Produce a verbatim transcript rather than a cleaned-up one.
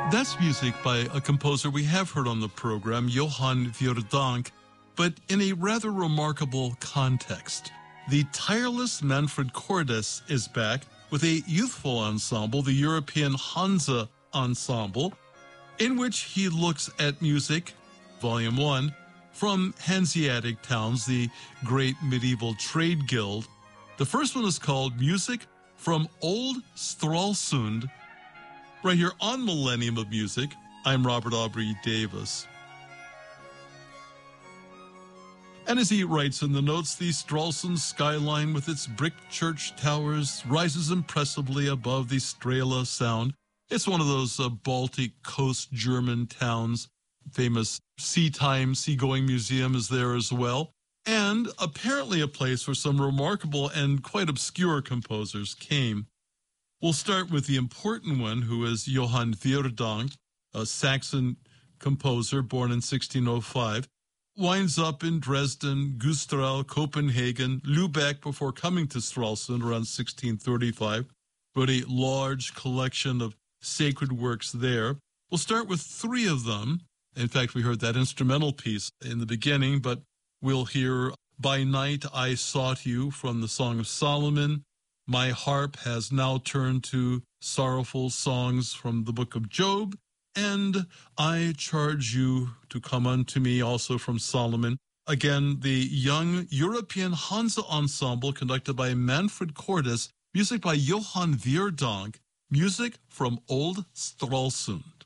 That's music by a composer we have heard on the program, Johan Verdonk, but in a rather remarkable context. The tireless Manfred Cordes is back with a youthful ensemble, the European Hansa Ensemble, in which he looks at music, Volume one, from Hanseatic towns, the great medieval trade guild. The first one is called Music from Old Stralsund. Right here on Millennium of Music, I'm Robert Aubrey Davis. And as he writes in the notes, the Stralsund skyline with its brick church towers rises impressively above the Strela Sound. It's one of those uh, Baltic coast German towns. Famous sea time, seagoing museum is there as well. And apparently a place where some remarkable and quite obscure composers came. We'll start with the important one, who is Johan Verdonk, a Saxon composer born in sixteen oh five. Winds up in Dresden, Güstrow, Copenhagen, Lübeck before coming to Stralsund around sixteen thirty-five. Wrote a large collection of sacred works there. We'll start with three of them. In fact, we heard that instrumental piece in the beginning, but we'll hear By Night I Sought You from the Song of Solomon. My harp has now turned to sorrowful songs from the book of Job, and I charge you to come unto me, also from Solomon. Again, the young European Hansa Ensemble conducted by Manfred Cordes, music by Johan Verdonk, music from Old Stralsund.